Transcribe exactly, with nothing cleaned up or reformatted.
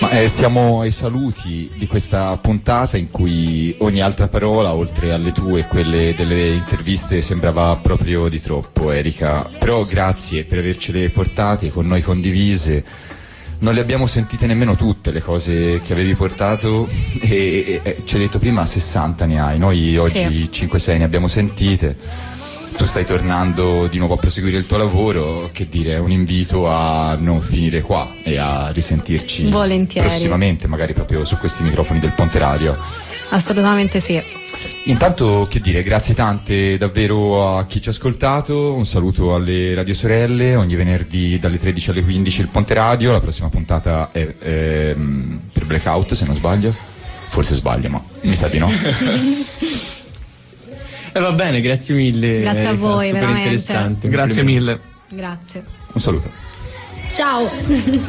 Ma, eh, siamo ai saluti di questa puntata in cui ogni altra parola, oltre alle tue e quelle delle interviste, sembrava proprio di troppo, Erika. Però grazie per avercele portate, con noi condivise. Non le abbiamo sentite nemmeno tutte le cose che avevi portato e, e, e ci hai detto prima sessanta ne hai, noi oggi sì. cinque sei ne abbiamo sentite. Tu stai tornando di nuovo a proseguire il tuo lavoro, che dire, è un invito a non finire qua e a risentirci volentieri prossimamente, magari proprio su questi microfoni del Ponte Radio. Assolutamente sì. Intanto, che dire, grazie tante davvero a chi ci ha ascoltato, un saluto alle radiosorelle, ogni venerdì dalle tredici alle quindici il Ponte Radio, la prossima puntata è, è per Blackout, se non sbaglio, forse sbaglio, ma mi sa di no. Eh, va bene, grazie mille. Grazie a voi, super veramente. Interessante. Grazie mille. Grazie. Un saluto. Ciao.